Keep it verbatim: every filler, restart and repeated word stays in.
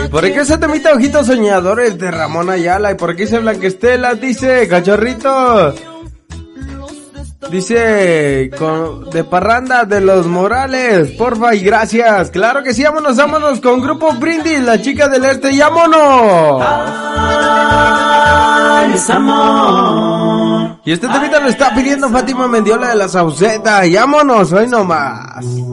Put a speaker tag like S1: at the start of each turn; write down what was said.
S1: ¿Por qué ese temita Ojitos Soñadores de Ramón Ayala? ¿Y por qué dice Blanquestela? Dice Cachorrito. Dice con, de Parranda de los Morales, porfa y gracias. Claro que sí, vámonos, vámonos con Grupo Brindis, la chica del este, y vámonos. Ay, es amor. Y este temita lo está pidiendo Fátima Mendiola de la Sauceta, y vámonos, hoy nomás.